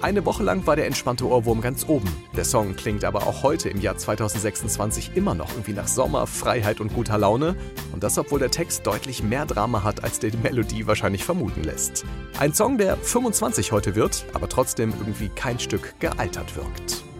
Eine Woche lang war der entspannte Ohrwurm ganz oben. Der Song klingt aber auch heute im Jahr 2026 immer noch irgendwie nach Sommer, Freiheit und guter Laune. Und das, obwohl der Text deutlich mehr Drama hat, als die Melodie wahrscheinlich vermuten lässt. Ein Song, der 25 heute wird, aber trotzdem irgendwie kein Stück gealtert wirkt.